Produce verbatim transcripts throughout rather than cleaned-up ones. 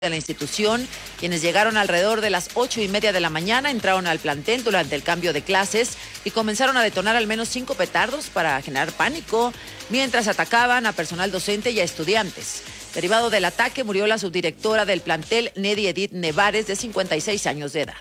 de la institución, quienes llegaron alrededor de las ocho y media de la mañana, entraron al plantel durante el cambio de clases y comenzaron a detonar al menos cinco petardos para generar pánico, mientras atacaban a personal docente y a estudiantes. Derivado del ataque, murió la subdirectora del plantel, Nedi Edith Nevares, de cincuenta y seis años de edad.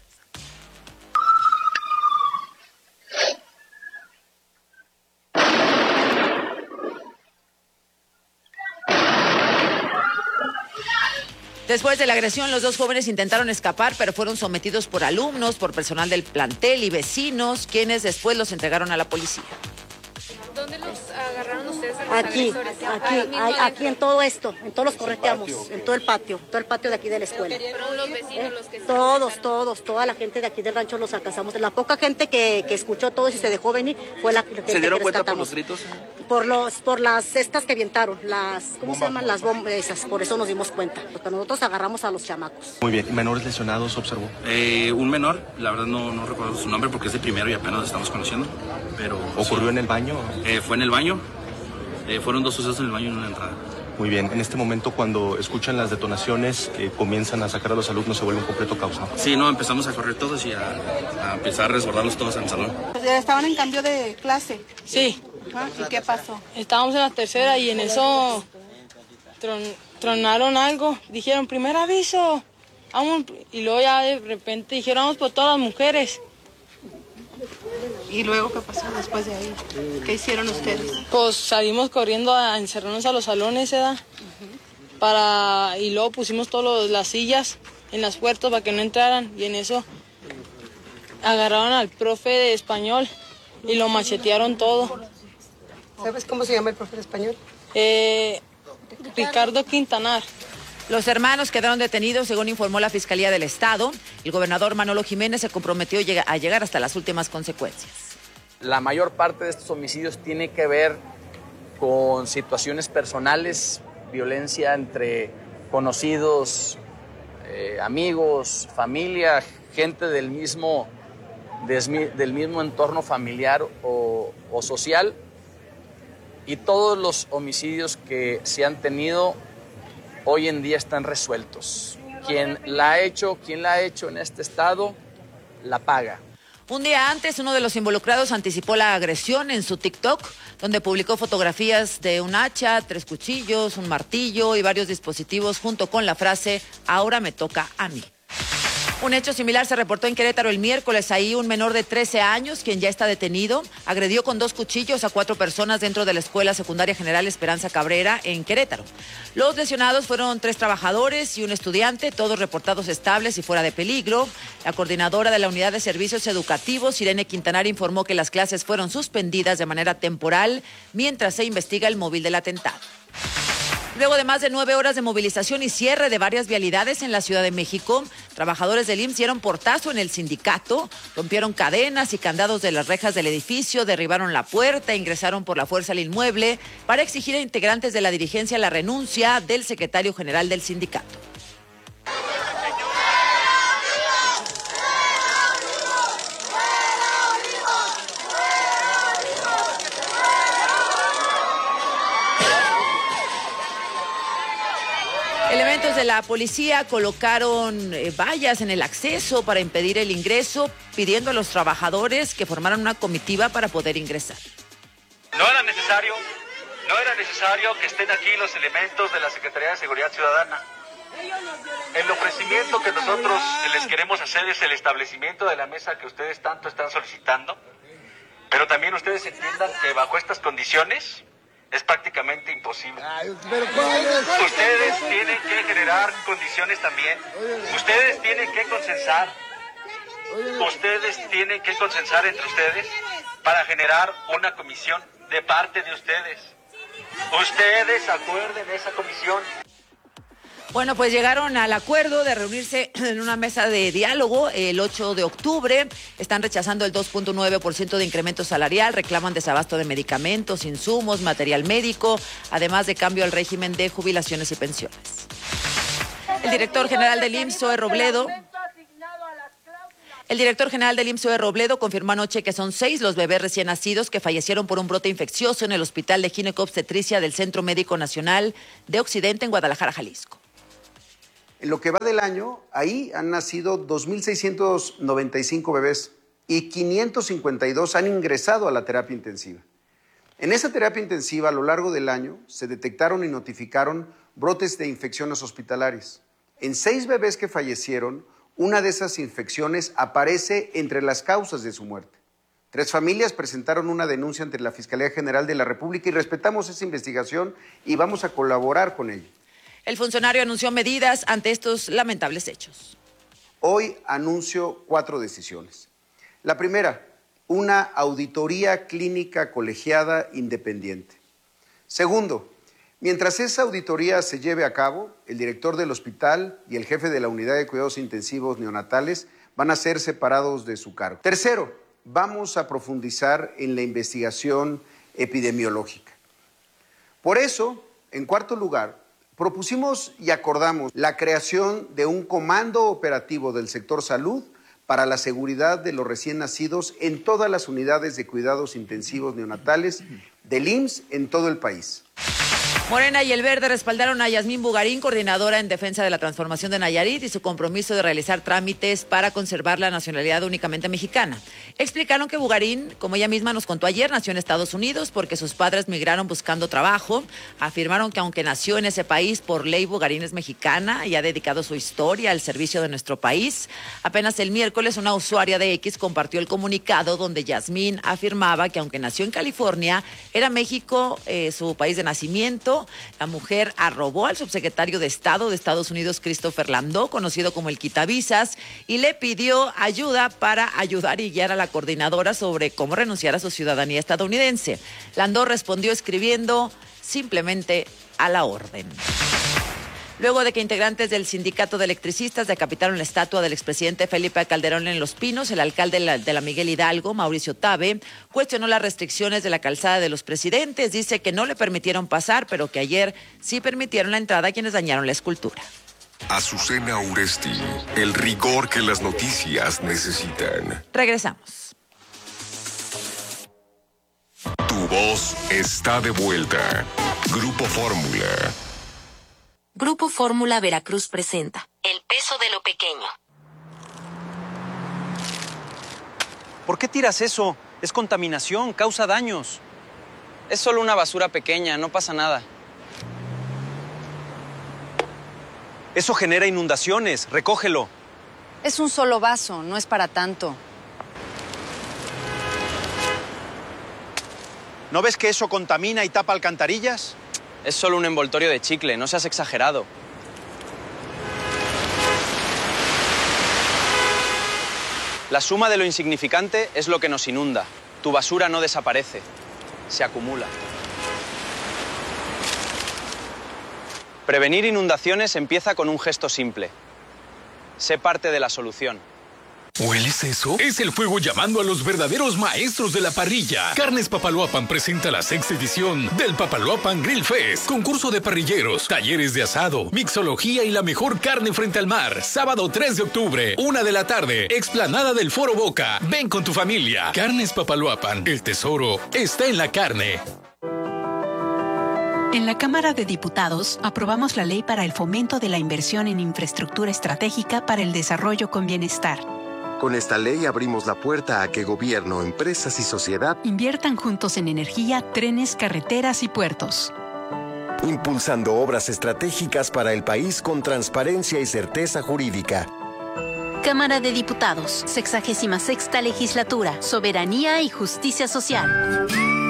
Después de la agresión, los dos jóvenes intentaron escapar, pero fueron sometidos por alumnos, por personal del plantel y vecinos, quienes después los entregaron a la policía. ¿Dónde los agarraron ustedes a los Aquí, agresores? aquí, aquí, aquí en todo esto, en todos los correteamos, en todo el patio, todo el patio de aquí de la escuela. ¿Fueron los vecinos los que se Todos, todos, toda la gente de aquí del rancho los alcanzamos. La poca gente que, que escuchó todo y se dejó venir fue la gente que ¿Se dieron cuenta por rescatamos. los gritos? Por los, por las cestas que avientaron, las, ¿cómo se llaman? Las bombas, esas, por eso nos dimos cuenta, porque nosotros agarramos a los chamacos. Muy bien, ¿menores lesionados observó? Eh, un menor, la verdad no, no recuerdo su nombre porque es de primero y apenas lo estamos conociendo, pero... ¿Ocurrió sí. en el baño? Eh, fue en el baño, eh, fueron dos sucesos en el baño y una en la entrada. Muy bien, en este momento cuando escuchan las detonaciones, que comienzan a sacar a los alumnos, se vuelve un completo caos, ¿no? Sí, no, empezamos a correr todos y a, a empezar a resguardarlos todos en el salón. Estaban en cambio de clase. Sí. ¿Ah? ¿Y qué pasó? Estábamos en la tercera y en eso tron, tronaron algo. Dijeron, primer aviso. Vamos. Y luego ya de repente dijeron, vamos por todas las mujeres. ¿Y luego qué pasó después de ahí? ¿Qué hicieron ustedes? Pues salimos corriendo a encerrarnos a los salones, ¿verdad? Uh-huh. Para, y luego pusimos todas las sillas en las puertas para que no entraran. Y en eso agarraron al profe de español y lo machetearon todo. ¿Sabes cómo se llama el profe de español? Eh, Ricardo Quintanar. Los hermanos quedaron detenidos, según informó la Fiscalía del Estado. El gobernador Manolo Jiménez se comprometió a llegar hasta las últimas consecuencias. La mayor parte de estos homicidios tiene que ver con situaciones personales, violencia entre conocidos, eh, amigos, familia, gente del mismo, del mismo entorno familiar o, o social. Y todos los homicidios que se han tenido hoy en día están resueltos. Quien la ha hecho, quien la ha hecho en este estado, la paga. Un día antes, uno de los involucrados anticipó la agresión en su TikTok, donde publicó fotografías de un hacha, tres cuchillos, un martillo y varios dispositivos, junto con la frase, ahora me toca a mí. Un hecho similar se reportó en Querétaro el miércoles. Ahí un menor de trece años, quien ya está detenido, agredió con dos cuchillos a cuatro personas dentro de la Escuela Secundaria General Esperanza Cabrera en Querétaro. Los lesionados fueron tres trabajadores y un estudiante, todos reportados estables y fuera de peligro. La coordinadora de la Unidad de Servicios Educativos, Irene Quintanar, informó que las clases fueron suspendidas de manera temporal mientras se investiga el móvil del atentado. Luego de más de nueve horas de movilización y cierre de varias vialidades en la Ciudad de México, trabajadores del I M S S dieron portazo en el sindicato, rompieron cadenas y candados de las rejas del edificio, derribaron la puerta, ingresaron por la fuerza al inmueble para exigir a integrantes de la dirigencia la renuncia del secretario general del sindicato. Elementos de la policía colocaron eh, vallas en el acceso para impedir el ingreso, pidiendo a los trabajadores que formaran una comitiva para poder ingresar. No era necesario, no era necesario que estén aquí los elementos de la Secretaría de Seguridad Ciudadana. El ofrecimiento que nosotros les queremos hacer es el establecimiento de la mesa que ustedes tanto están solicitando, pero también ustedes entiendan que bajo estas condiciones es prácticamente imposible. Ustedes tienen que generar condiciones también. Ustedes tienen que consensar. Ustedes tienen que consensar entre ustedes para generar una comisión de parte de ustedes. Ustedes acuerden esa comisión. Bueno, pues llegaron al acuerdo de reunirse en una mesa de diálogo el ocho de octubre. Están rechazando el dos punto nueve por ciento de incremento salarial, reclaman desabasto de medicamentos, insumos, material médico, además de cambio al régimen de jubilaciones y pensiones. El director general del I M S S, Zoe Robledo, El director general del I M S S, Zoe Robledo, confirmó anoche que son seis los bebés recién nacidos que fallecieron por un brote infeccioso en el Hospital de Ginecobstetricia del Centro Médico Nacional de Occidente en Guadalajara, Jalisco. En lo que va del año, ahí han nacido dos mil seiscientos noventa y cinco bebés y quinientos cincuenta y dos han ingresado a la terapia intensiva. En esa terapia intensiva, a lo largo del año, se detectaron y notificaron brotes de infecciones hospitalarias. En seis bebés que fallecieron, una de esas infecciones aparece entre las causas de su muerte. Tres familias presentaron una denuncia ante la Fiscalía General de la República y respetamos esa investigación y vamos a colaborar con ella. El funcionario anunció medidas ante estos lamentables hechos. Hoy anuncio cuatro decisiones. La primera, una auditoría clínica colegiada independiente. Segundo, mientras esa auditoría se lleve a cabo, el director del hospital y el jefe de la unidad de cuidados intensivos neonatales van a ser separados de su cargo. Tercero, vamos a profundizar en la investigación epidemiológica. Por eso, en cuarto lugar, propusimos y acordamos la creación de un comando operativo del sector salud para la seguridad de los recién nacidos en todas las unidades de cuidados intensivos neonatales del I M S S en todo el país. Morena y el Verde respaldaron a Yasmín Bugarín, coordinadora en defensa de la transformación de Nayarit y su compromiso de realizar trámites para conservar la nacionalidad únicamente mexicana. Explicaron que Bugarín, como ella misma nos contó ayer, nació en Estados Unidos porque sus padres migraron buscando trabajo. Afirmaron que aunque nació en ese país, por ley Bugarín es mexicana y ha dedicado su historia al servicio de nuestro país. Apenas el miércoles una usuaria de X compartió el comunicado donde Yasmín afirmaba que aunque nació en California, era México eh, su país de nacimiento. La mujer arrobó al subsecretario de Estado de Estados Unidos, Christopher Landau, conocido como el quitavisas, y le pidió ayuda para ayudar y guiar a la coordinadora sobre cómo renunciar a su ciudadanía estadounidense. Landau respondió escribiendo simplemente a la orden. Luego de que integrantes del sindicato de electricistas decapitaron la estatua del expresidente Felipe Calderón en Los Pinos, el alcalde de la, de la Miguel Hidalgo, Mauricio Tabe, cuestionó las restricciones de la calzada de los presidentes. Dice que no le permitieron pasar, pero que ayer sí permitieron la entrada a quienes dañaron la escultura. Azucena Uresti, el rigor que las noticias necesitan. Regresamos. Tu voz está de vuelta. Grupo Fórmula. Grupo Fórmula Veracruz presenta El peso de lo pequeño. ¿Por qué tiras eso? Es contaminación, causa daños. Es solo una basura pequeña, no pasa nada. Eso genera inundaciones, recógelo. Es un solo vaso, no es para tanto. ¿No ves que eso contamina y tapa alcantarillas? Es solo un envoltorio de chicle, no seas exagerado. La suma de lo insignificante es lo que nos inunda. Tu basura no desaparece, se acumula. Prevenir inundaciones empieza con un gesto simple. Sé parte de la solución. ¿Hueles eso? Es el fuego llamando a los verdaderos maestros de la parrilla. Carnes Papaloapan presenta la sexta edición del Papaloapan Grill Fest. Concurso de parrilleros, talleres de asado, mixología y la mejor carne frente al mar. Sábado tres de octubre, una de la tarde, explanada del Foro Boca. Ven con tu familia. Carnes Papaloapan, el tesoro está en la carne. En la Cámara de Diputados aprobamos la ley para el fomento de la inversión en infraestructura estratégica para el desarrollo con bienestar. Con esta ley abrimos la puerta a que gobierno, empresas y sociedad inviertan juntos en energía, trenes, carreteras y puertos. Impulsando obras estratégicas para el país con transparencia y certeza jurídica. Cámara de Diputados, sexagésima sexta legislatura, soberanía y justicia social.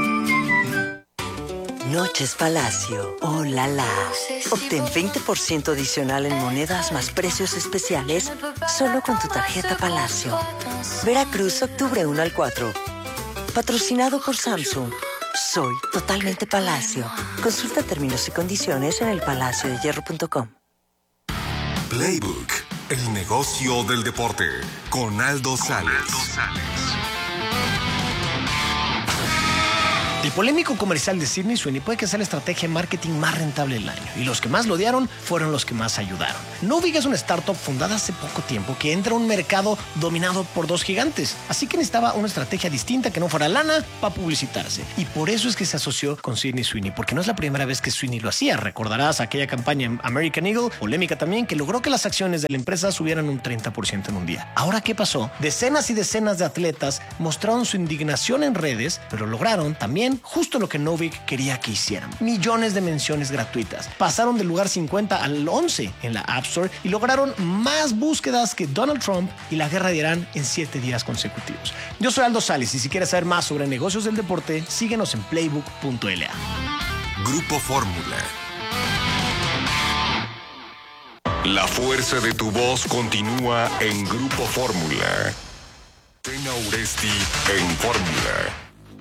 Noches Palacio. ¡Oh, la, la! Obtén veinte por ciento adicional en monedas más precios especiales solo con tu tarjeta Palacio. Veracruz, octubre uno al cuatro. Patrocinado por Samsung. Soy totalmente Palacio. Consulta términos y condiciones en el palacio de hierro punto com. Playbook, el negocio del deporte, con Aldo Sales. El polémico comercial de Sydney Sweeney puede que sea la estrategia de marketing más rentable del año, y los que más lo odiaron fueron los que más ayudaron. Novig es una startup fundada hace poco tiempo que entra a un mercado dominado por dos gigantes, así que necesitaba una estrategia distinta que no fuera lana para publicitarse, y por eso es que se asoció con Sydney Sweeney, porque no es la primera vez que Sweeney lo hacía. Recordarás aquella campaña en American Eagle, polémica también, que logró que las acciones de la empresa subieran un treinta por ciento en un día. Ahora, ¿qué pasó? Decenas y decenas de atletas mostraron su indignación en redes, pero lograron también justo lo que Novig quería que hicieran: millones de menciones gratuitas. Pasaron del lugar cincuenta al once en la App Store y lograron más búsquedas que Donald Trump y la guerra de Irán en siete días consecutivos. Yo soy Aldo Sales, y si quieres saber más sobre negocios del deporte, síguenos en playbook punto l a. Grupo Fórmula. La fuerza de tu voz continúa en Grupo Fórmula. Azucena Uresti en Fórmula.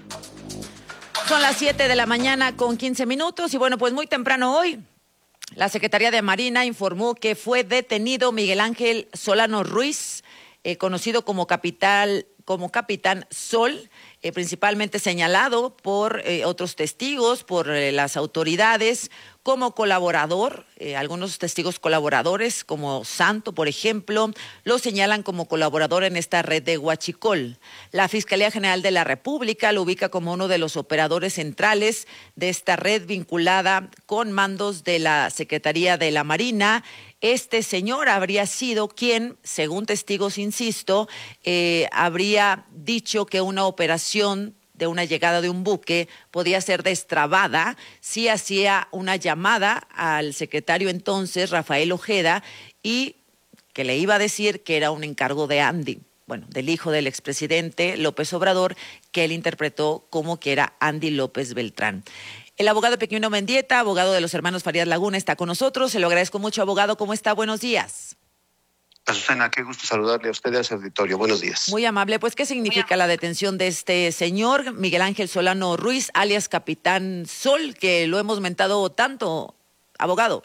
Son las siete de la mañana con quince minutos y bueno, pues muy temprano hoy la Secretaría de Marina informó que fue detenido Miguel Ángel Solano Ruiz, eh, conocido como Capital, como Capitán Sol, eh, principalmente señalado por eh, otros testigos, por eh, las autoridades, como colaborador. Eh, algunos testigos colaboradores, como Santo, por ejemplo, lo señalan como colaborador en esta red de Huachicol. La Fiscalía General de la República lo ubica como uno de los operadores centrales de esta red vinculada con mandos de la Secretaría de la Marina. Este señor habría sido quien, según testigos, insisto, eh, habría dicho que una operación de una llegada de un buque podía ser destrabada si hacía una llamada al secretario entonces, Rafael Ojeda, y que le iba a decir que era un encargo de Andy, bueno, del hijo del expresidente López Obrador, que él interpretó como que era Andy López Beltrán. El abogado Pequino Mendieta, abogado de los hermanos Farías Laguna, está con nosotros. Se lo agradezco mucho, abogado. ¿Cómo está? Buenos días. Azucena, qué gusto saludarle a usted y a su auditorio. Buenos días. Muy amable. Pues, ¿qué significa la detención de este señor, Miguel Ángel Solano Ruiz, alias Capitán Sol, que lo hemos mentado tanto, abogado?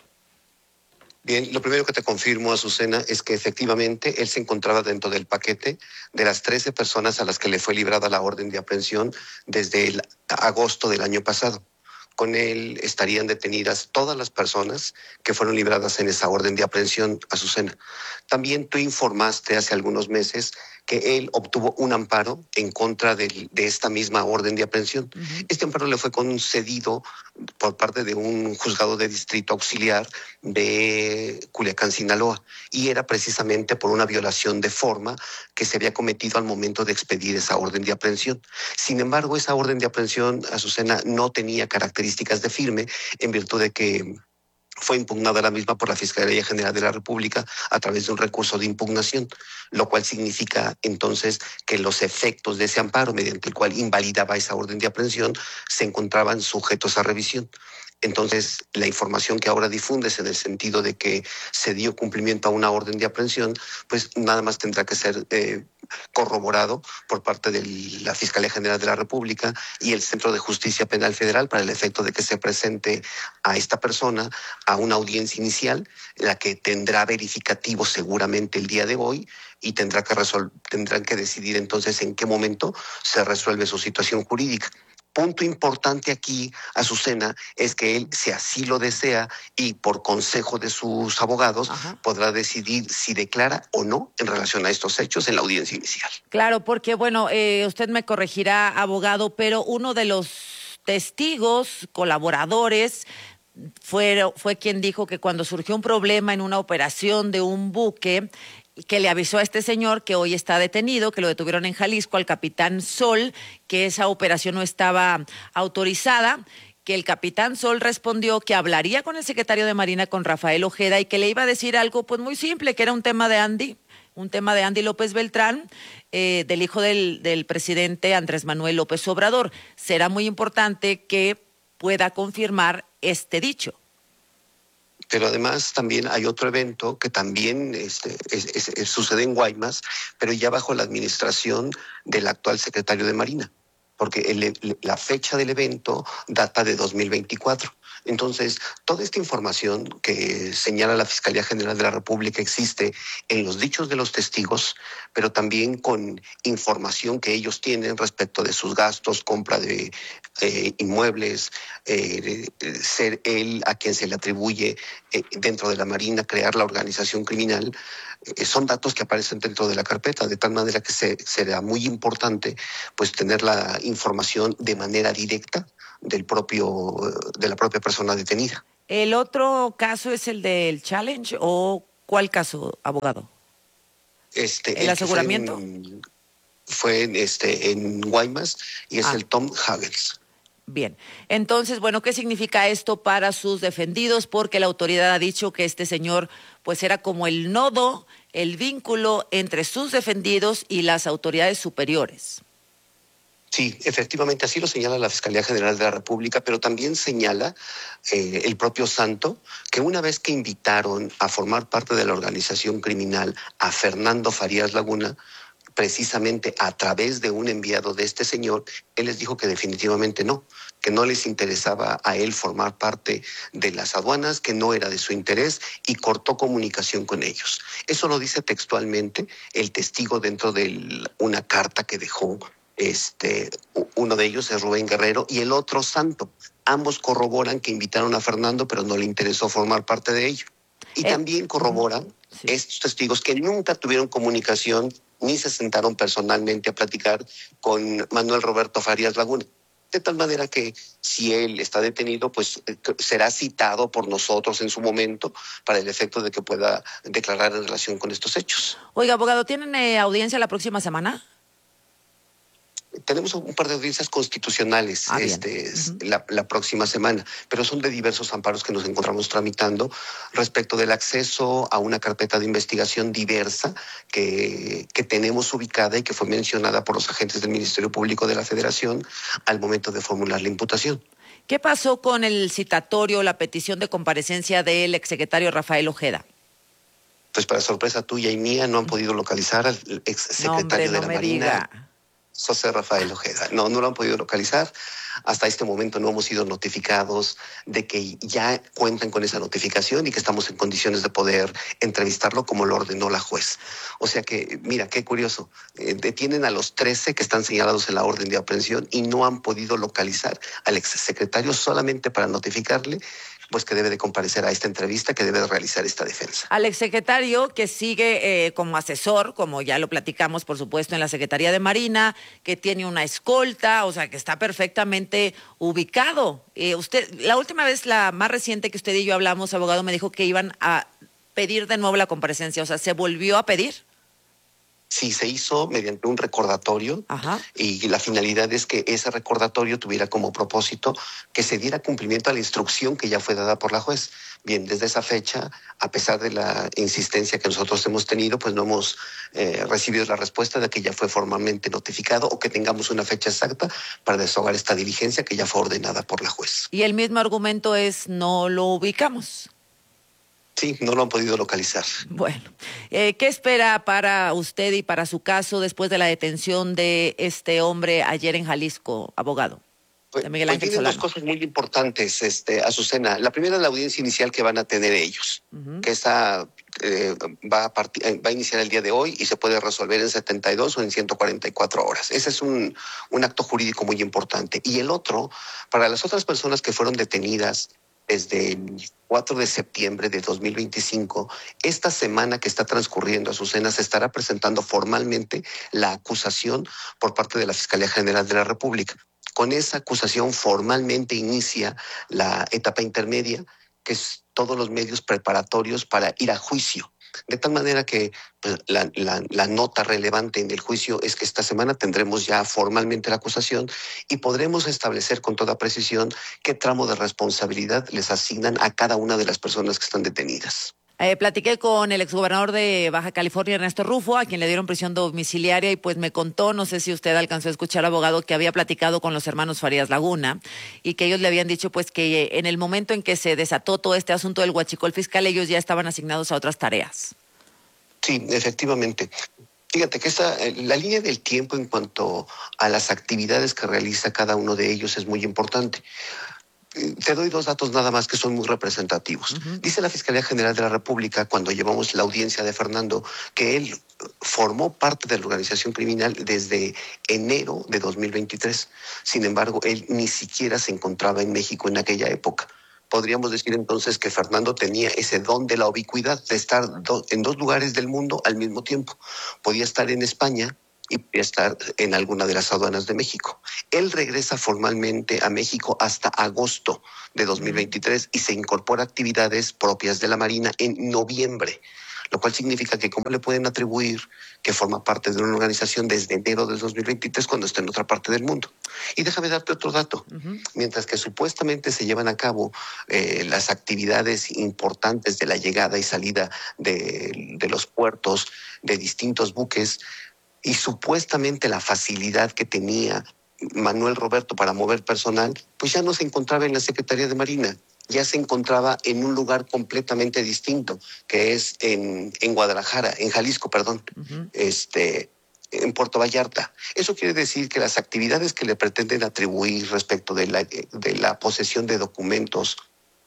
Bien, lo primero que te confirmo, Azucena, es que efectivamente él se encontraba dentro del paquete de las trece personas a las que le fue librada la orden de aprehensión desde el agosto del año pasado. Con él estarían detenidas todas las personas que fueron libradas en esa orden de aprehensión, Azucena. También tú informaste hace algunos meses que él obtuvo un amparo en contra de, de esta misma orden de aprehensión. Uh-huh. Este amparo le fue concedido por parte de un juzgado de distrito auxiliar de Culiacán, Sinaloa, y era precisamente por una violación de forma que se había cometido al momento de expedir esa orden de aprehensión. Sin embargo, esa orden de aprehensión, Azucena, no tenía características de firme, en virtud de que fue impugnada la misma por la Fiscalía General de la República a través de un recurso de impugnación, lo cual significa entonces que los efectos de ese amparo, mediante el cual invalidaba esa orden de aprehensión, se encontraban sujetos a revisión. Entonces, la información que ahora difundes en el sentido de que se dio cumplimiento a una orden de aprehensión, pues nada más tendrá que ser eh, corroborado por parte de la Fiscalía General de la República y el Centro de Justicia Penal Federal para el efecto de que se presente a esta persona a una audiencia inicial, la que tendrá verificativo seguramente el día de hoy y tendrá que resol- tendrán que decidir entonces en qué momento se resuelve su situación jurídica. Punto importante aquí, Azucena, es que él, si así lo desea y por consejo de sus abogados, Ajá. podrá decidir si declara o no en relación a estos hechos en la audiencia inicial. Claro, porque, bueno, eh, usted me corregirá, abogado, pero uno de los testigos, colaboradores, fue, fue quien dijo que cuando surgió un problema en una operación de un buque, que le avisó a este señor que hoy está detenido, que lo detuvieron en Jalisco, al Capitán Sol, que esa operación no estaba autorizada, que el Capitán Sol respondió que hablaría con el secretario de Marina, con Rafael Ojeda, y que le iba a decir algo pues muy simple, que era un tema de Andy, un tema de Andy López Beltrán, eh, del hijo del, del presidente Andrés Manuel López Obrador. Será muy importante que pueda confirmar este dicho. Pero además también hay otro evento que también este, es, es, es, sucede en Guaymas, pero ya bajo la administración del actual secretario de Marina, porque el, la fecha del evento data de dos mil veinticuatro. Entonces, toda esta información que señala la Fiscalía General de la República existe en los dichos de los testigos, pero también con información que ellos tienen respecto de sus gastos, compra de eh, inmuebles, eh, ser él a quien se le atribuye eh, dentro de la Marina crear la organización criminal. Eh, son datos que aparecen dentro de la carpeta, de tal manera que se, será muy importante pues tener la información de manera directa del propio, de la propia persona detenida. ¿El otro caso es el del Challenge o cuál caso, abogado? Este, ¿El aseguramiento? Fue en, fue en, este, en Guaymas y es ah. el Tom Hagels. Bien, entonces, bueno, ¿qué significa esto para sus defendidos? Porque la autoridad ha dicho que este señor pues era como el nodo, el vínculo entre sus defendidos y las autoridades superiores. Sí, efectivamente, así lo señala la Fiscalía General de la República, pero también señala eh, el propio Santo que una vez que invitaron a formar parte de la organización criminal a Fernando Farías Laguna, precisamente a través de un enviado de este señor, él les dijo que definitivamente no, que no les interesaba a él formar parte de las aduanas, que no era de su interés y cortó comunicación con ellos. Eso lo dice textualmente el testigo dentro de una carta que dejó. Este, uno de ellos es Rubén Guerrero y el otro Santo. Ambos corroboran que invitaron a Fernando, pero no le interesó formar parte de ello. Y eh, también corroboran sí. estos testigos que nunca tuvieron comunicación ni se sentaron personalmente a platicar con Manuel Roberto Farías Laguna. De tal manera que si él está detenido, pues será citado por nosotros en su momento para el efecto de que pueda declarar en relación con estos hechos. Oiga, abogado, ¿tienen eh, audiencia la próxima semana? Tenemos un par de audiencias constitucionales ah, este, uh-huh. la, la próxima semana, pero son de diversos amparos que nos encontramos tramitando respecto del acceso a una carpeta de investigación diversa que, que tenemos ubicada y que fue mencionada por los agentes del Ministerio Público de la Federación al momento de formular la imputación. ¿Qué pasó con el citatorio, la petición de comparecencia del exsecretario Rafael Ojeda? Pues para sorpresa tuya y mía no han podido localizar al exsecretario no, hombre, no de la me Marina. Diga. José Rafael Ojeda. No, no lo han podido localizar. Hasta este momento no hemos sido notificados de que ya cuentan con esa notificación y que estamos en condiciones de poder entrevistarlo como lo ordenó la juez. O sea que, mira, qué curioso. Eh, detienen a los trece que están señalados en la orden de aprehensión y no han podido localizar al exsecretario solamente para notificarle pues que debe de comparecer a esta entrevista, que debe de realizar esta defensa. Al exsecretario que sigue eh, como asesor, como ya lo platicamos, por supuesto, en la Secretaría de Marina, que tiene una escolta, o sea, que está perfectamente ubicado. Eh, usted, la última vez, la más reciente que usted y yo hablamos, abogado, me dijo que iban a pedir de nuevo la comparecencia, o sea, ¿se volvió a pedir? Sí, se hizo mediante un recordatorio. Ajá. Y la finalidad es que ese recordatorio tuviera como propósito que se diera cumplimiento a la instrucción que ya fue dada por la juez. Bien, desde esa fecha, a pesar de la insistencia que nosotros hemos tenido, pues no hemos eh, recibido la respuesta de que ya fue formalmente notificado o que tengamos una fecha exacta para desahogar esta diligencia que ya fue ordenada por la juez. Y el mismo argumento es no lo ubicamos. Sí, no lo han podido localizar. Bueno, eh, ¿qué espera para usted y para su caso después de la detención de este hombre ayer en Jalisco, abogado? Pues, Miguel Ángel pues tienen dos cosas muy importantes, este, Azucena. La primera es la audiencia inicial que van a tener ellos, uh-huh. que esa eh, va, a partir, va a iniciar el día de hoy y se puede resolver en setenta y dos o en ciento cuarenta y cuatro horas. Ese es un, un acto jurídico muy importante. Y el otro, para las otras personas que fueron detenidas desde el cuatro de septiembre de dos mil veinticinco, esta semana que está transcurriendo, Azucena, se estará presentando formalmente la acusación por parte de la Fiscalía General de la República. Con esa acusación formalmente inicia la etapa intermedia, que es todos los medios preparatorios para ir a juicio. De tal manera que pues, la, la, la nota relevante en el juicio es que esta semana tendremos ya formalmente la acusación y podremos establecer con toda precisión qué tramo de responsabilidad les asignan a cada una de las personas que están detenidas. Eh, platiqué con el exgobernador de Baja California, Ernesto Rufo, a quien le dieron prisión domiciliaria y pues me contó, no sé si usted alcanzó a escuchar, abogado, que había platicado con los hermanos Farías Laguna y que ellos le habían dicho pues que en el momento en que se desató todo este asunto del huachicol fiscal, ellos ya estaban asignados a otras tareas. Sí, efectivamente. Fíjate que esta, la línea del tiempo en cuanto a las actividades que realiza cada uno de ellos es muy importante. Te doy dos datos nada más que son muy representativos. Uh-huh. Dice la Fiscalía General de la República, cuando llevamos la audiencia de Fernando, que él formó parte de la organización criminal desde enero de dos mil veintitrés. Sin embargo, él ni siquiera se encontraba en México en aquella época. Podríamos decir entonces que Fernando tenía ese don de la ubicuidad, de estar do- en dos lugares del mundo al mismo tiempo. Podía estar en España y podía estar en alguna de las aduanas de México. Él regresa formalmente a México hasta agosto de dos mil veintitrés y se incorpora a actividades propias de la Marina en noviembre, lo cual significa que cómo le pueden atribuir que forma parte de una organización desde enero del dos mil veintitrés cuando está en otra parte del mundo. Y déjame darte otro dato. Uh-huh. Mientras que supuestamente se llevan a cabo eh, las actividades importantes de la llegada y salida de, de los puertos de distintos buques, y supuestamente la facilidad que tenía Manuel Roberto para mover personal, pues ya no se encontraba en la Secretaría de Marina, ya se encontraba en un lugar completamente distinto, que es en, en Guadalajara, en Jalisco, perdón, uh-huh. este, en Puerto Vallarta. Eso quiere decir que las actividades que le pretenden atribuir respecto de la, de la posesión de documentos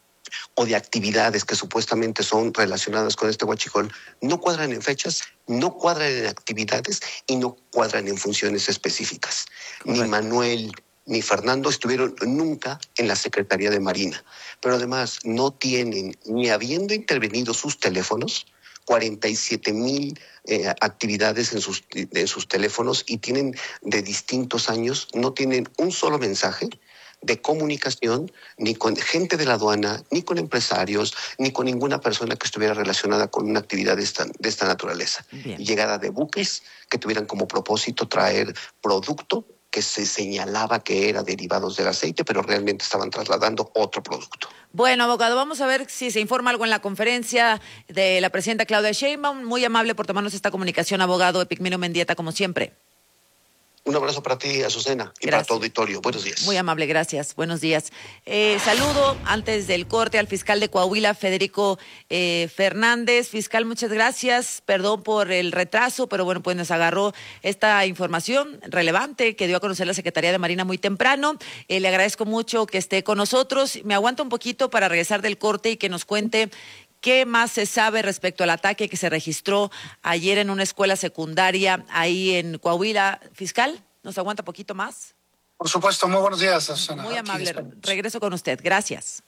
o de actividades que supuestamente son relacionadas con este huachicol, no cuadran en fechas, no cuadran en actividades y no cuadran en funciones específicas. Correcto. Ni Manuel ni Fernando estuvieron nunca en la Secretaría de Marina, pero además no tienen, ni habiendo intervenido sus teléfonos, cuarenta y siete mil eh, actividades en sus, en sus teléfonos, y tienen de distintos años, no tienen un solo mensaje de comunicación, ni con gente de la aduana, ni con empresarios, ni con ninguna persona que estuviera relacionada con una actividad de esta, de esta naturaleza. Bien. Llegada de buques que tuvieran como propósito traer producto que se señalaba que era derivados del aceite, pero realmente estaban trasladando otro producto. Bueno, abogado, vamos a ver si se informa algo en la conferencia de la presidenta Claudia Sheinbaum. Muy amable por tomarnos esta comunicación, abogado Epigmenio Mendieta, como siempre. Un abrazo para ti, Azucena, y gracias. Para tu auditorio. Buenos días. Muy amable, gracias. Buenos días. Eh, saludo antes del corte al fiscal de Coahuila, Federico eh, Fernández. Fiscal, muchas gracias. Perdón por el retraso, pero bueno, pues nos agarró esta información relevante que dio a conocer la Secretaría de Marina muy temprano. Eh, le agradezco mucho que esté con nosotros. Me aguanta un poquito para regresar del corte y que nos cuente ¿qué más se sabe respecto al ataque que se registró ayer en una escuela secundaria ahí en Coahuila? Fiscal, ¿nos aguanta poquito más? Por supuesto, muy buenos días, Susana. Muy amable, regreso con usted, gracias.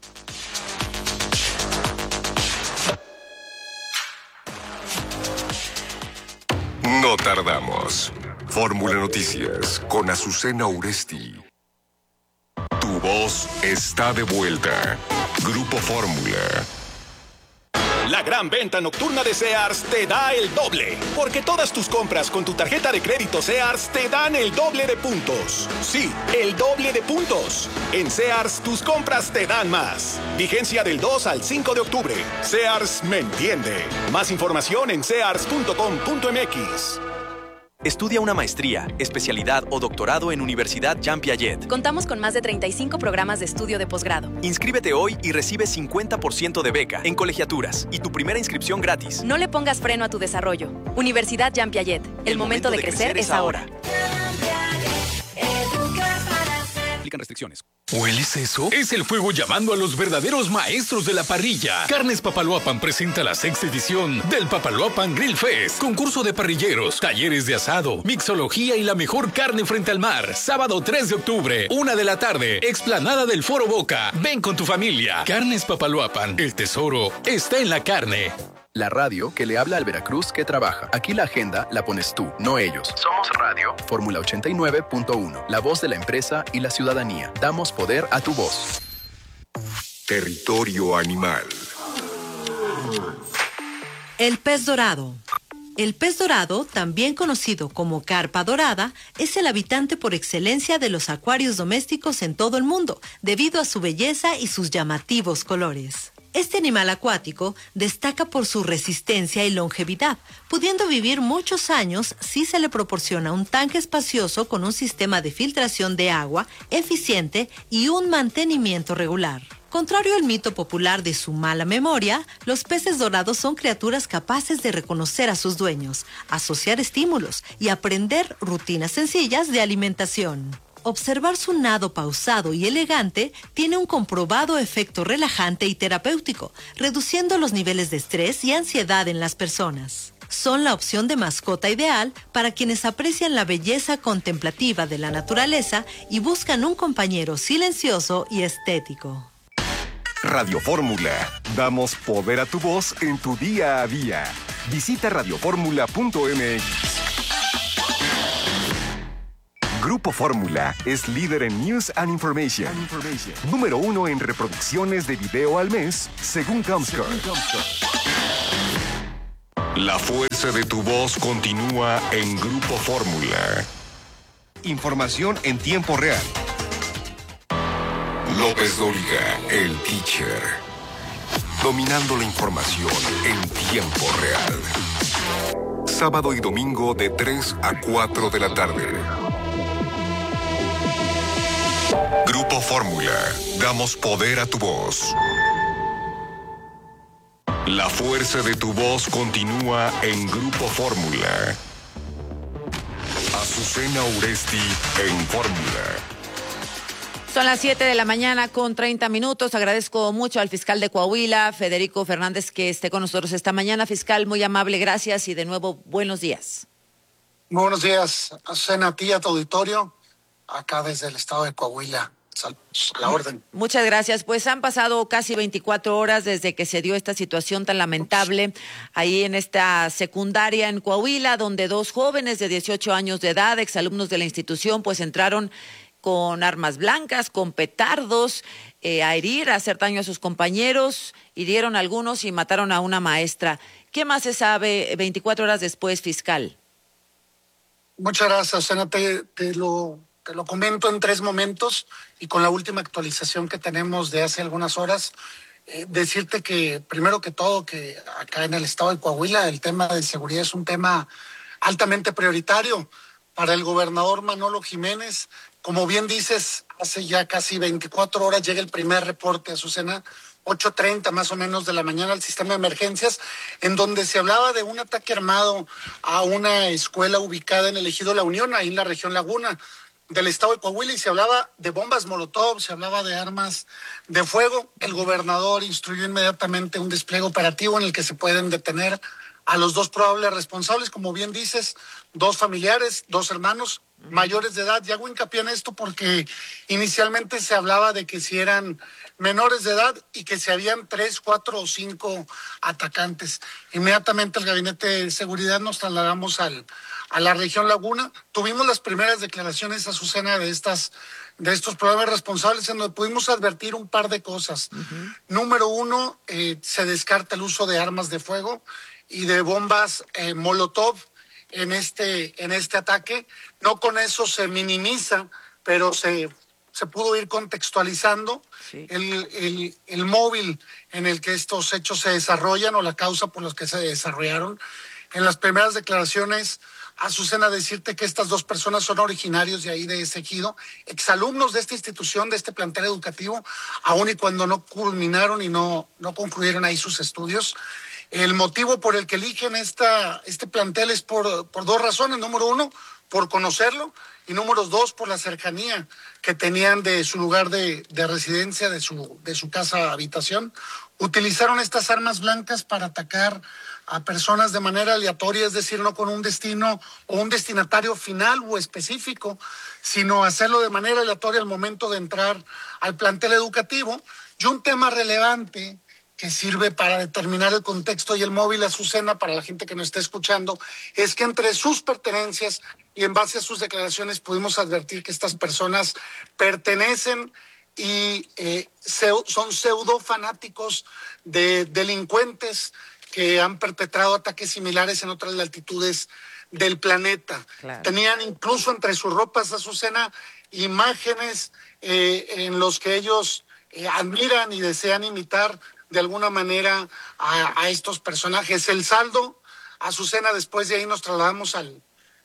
No tardamos. Fórmula Noticias con Azucena Uresti. Tu voz está de vuelta. Grupo Fórmula. La gran venta nocturna de Sears te da el doble, porque todas tus compras con tu tarjeta de crédito Sears te dan el doble de puntos. Sí, el doble de puntos. En Sears, tus compras te dan más. Vigencia del dos al cinco de octubre. Sears me entiende. Más información en sears punto com punto m x. Estudia una maestría, especialidad o doctorado en Universidad Jean Piaget. Contamos con más de treinta y cinco programas de estudio de posgrado. Inscríbete hoy y recibe cincuenta por ciento de beca en colegiaturas y tu primera inscripción gratis. No le pongas freno a tu desarrollo. Universidad Jean Piaget. El, El momento, momento de, de crecer, crecer es ahora. Aplican restricciones. ¿Hueles eso? Es el fuego llamando a los verdaderos maestros de la parrilla. Carnes Papaloapan presenta la sexta edición del Papaloapan Grill Fest. Concurso de parrilleros, talleres de asado, mixología y la mejor carne frente al mar. Sábado tres de octubre, una de la tarde, explanada del Foro Boca. Ven con tu familia. Carnes Papaloapan, el tesoro está en la carne. La radio que le habla al Veracruz que trabaja. Aquí la agenda la pones tú, no ellos. Somos Radio Fórmula ochenta y nueve punto uno. La voz de la empresa y la ciudadanía. Damos poder a tu voz. Territorio animal. El pez dorado. El pez dorado, también conocido como carpa dorada, es el habitante por excelencia de los acuarios domésticos en todo el mundo, debido a su belleza y sus llamativos colores. Este animal acuático destaca por su resistencia y longevidad, pudiendo vivir muchos años si se le proporciona un tanque espacioso con un sistema de filtración de agua eficiente y un mantenimiento regular. Contrario al mito popular de su mala memoria, los peces dorados son criaturas capaces de reconocer a sus dueños, asociar estímulos y aprender rutinas sencillas de alimentación. Observar su nado pausado y elegante tiene un comprobado efecto relajante y terapéutico, reduciendo los niveles de estrés y ansiedad en las personas. Son la opción de mascota ideal para quienes aprecian la belleza contemplativa de la naturaleza y buscan un compañero silencioso y estético. Radio Fórmula. Damos poder a tu voz en tu día a día. Visita radio fórmula punto m x. Grupo Fórmula es líder en News and Information. And Information. Número uno en reproducciones de video al mes, según Comscore. La fuerza de tu voz continúa en Grupo Fórmula. Información en tiempo real. López Dóriga, el teacher. Dominando la información en tiempo real. Sábado y domingo de tres a cuatro de la tarde. Grupo Fórmula. Damos poder a tu voz. La fuerza de tu voz continúa en Grupo Fórmula. Azucena Uresti en Fórmula. Son las siete de la mañana con treinta minutos. Agradezco mucho al fiscal de Coahuila, Federico Fernández, que esté con nosotros esta mañana. Fiscal, muy amable, gracias y de nuevo, buenos días. Muy buenos días, Azucena, a ti y a tu auditorio, acá desde el estado de Coahuila. Saludos, a la orden. Muchas gracias. Pues han pasado casi veinticuatro horas desde que se dio esta situación tan lamentable ahí en esta secundaria en Coahuila, donde dos jóvenes de dieciocho años de edad, exalumnos de la institución, pues entraron con armas blancas, con petardos, eh, a herir, a hacer daño a sus compañeros, hirieron a algunos y mataron a una maestra. ¿Qué más se sabe veinticuatro horas después, fiscal? Muchas gracias, Azucena. Te, te lo... Te lo comento en tres momentos y con la última actualización que tenemos de hace algunas horas, eh, decirte que primero que todo que acá en el estado de Coahuila el tema de seguridad es un tema altamente prioritario para el gobernador Manolo Jiménez. Como bien dices, hace ya casi veinticuatro horas llega el primer reporte, Azucena, ocho treinta más o menos de la mañana al sistema de emergencias, en donde se hablaba de un ataque armado a una escuela ubicada en el ejido La Unión, ahí en la región Laguna del estado de Coahuila, y se hablaba de bombas molotov, se hablaba de armas de fuego. El gobernador instruyó inmediatamente un despliegue operativo en el que se pueden detener a los dos probables responsables, como bien dices, dos familiares, dos hermanos mayores de edad. Y hago hincapié en esto porque inicialmente se hablaba de que si eran menores de edad y que si habían tres, cuatro o cinco atacantes. Inmediatamente el Gabinete de Seguridad nos trasladamos al a la región Laguna. Tuvimos las primeras declaraciones, Azucena, de estas, de estos probables responsables, en donde pudimos advertir un par de cosas. Uh-huh. Número uno, eh, se descarta el uso de armas de fuego y de bombas eh, molotov en este, en este ataque. No con eso se minimiza, pero se, se pudo ir contextualizando sí. el, el, el móvil en el que estos hechos se desarrollan o la causa por la que se desarrollaron. En las primeras declaraciones, Azucena, decirte que estas dos personas son originarios de ahí de ese ejido, exalumnos de esta institución, de este plantel educativo, aun y cuando no culminaron y no, no concluyeron ahí sus estudios. El motivo por el que eligen esta, este plantel es por, por dos razones. Número uno, por conocerlo, y número dos, por la cercanía que tenían de su lugar de, de residencia, de su, de su casa habitación. Utilizaron estas armas blancas para atacar a personas de manera aleatoria, es decir, no con un destino o un destinatario final o específico, sino hacerlo de manera aleatoria al momento de entrar al plantel educativo. Y un tema relevante que sirve para determinar el contexto y el móvil, Azucena, para la gente que nos está escuchando, es que entre sus pertenencias y en base a sus declaraciones pudimos advertir que estas personas pertenecen y eh, son pseudo fanáticos de delincuentes que han perpetrado ataques similares en otras latitudes del planeta. Claro. Tenían incluso entre sus ropas, Azucena, imágenes eh, en los que ellos eh, admiran y desean imitar de alguna manera a, a estos personajes. El saldo, Azucena, después de ahí nos trasladamos al,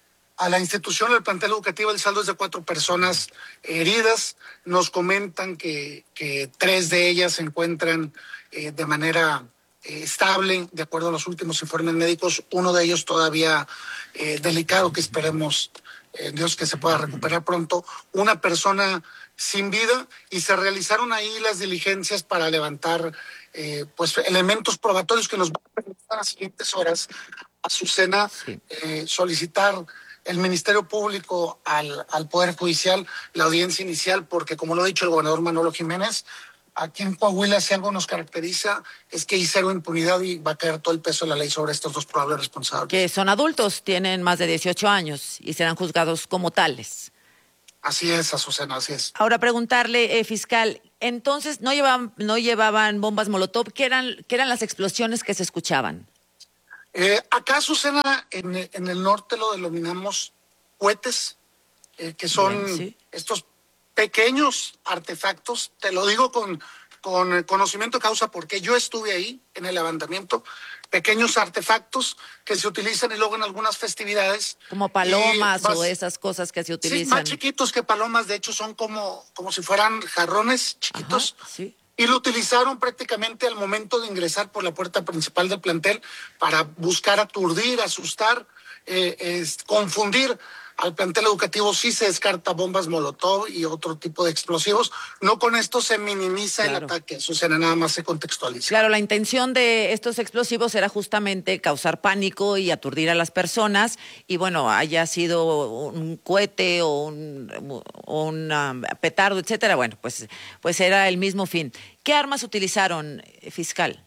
a la institución, al plantel educativo. El saldo es de cuatro personas heridas. Nos comentan que, que tres de ellas se encuentran eh, de manera eh, estable, de acuerdo a los últimos informes médicos. Uno de ellos todavía eh, delicado, que esperemos eh, Dios que se pueda recuperar pronto, una persona sin vida, y se realizaron ahí las diligencias para levantar eh, pues elementos probatorios que nos van a permitir en las siguientes horas, Azucena, sí. eh, solicitar el Ministerio Público al, al Poder Judicial la audiencia inicial, porque como lo ha dicho el gobernador Manolo Jiménez, aquí en Coahuila, si algo nos caracteriza, es que hay cero impunidad y va a caer todo el peso de la ley sobre estos dos probables responsables. Que son adultos, tienen más de dieciocho años y serán juzgados como tales. Así es, Azucena, así es. Ahora preguntarle, eh, fiscal, entonces no llevaban, no llevaban bombas Molotov, ¿qué eran, qué eran las explosiones que se escuchaban? Eh, acá, Azucena, en, en el norte lo denominamos cohetes, eh, que son Bien, ¿sí? estos pequeños artefactos, te lo digo con, con conocimiento de causa porque yo estuve ahí en el levantamiento, pequeños artefactos que se utilizan y luego en algunas festividades. Como palomas más, o esas cosas que se utilizan. Sí, más chiquitos que palomas, de hecho son como, como si fueran jarrones chiquitos. Ajá, sí. Y lo utilizaron prácticamente al momento de ingresar por la puerta principal del plantel para buscar aturdir, asustar, eh, eh, confundir al plantel educativo. Sí se descarta bombas Molotov y otro tipo de explosivos. No con esto se minimiza claro. el ataque, Susana, nada más se contextualiza. Claro, la intención de estos explosivos era justamente causar pánico y aturdir a las personas, y bueno, haya sido un cohete o un, un um, petardo, etcétera, bueno, pues, pues era el mismo fin. ¿Qué armas utilizaron, fiscal?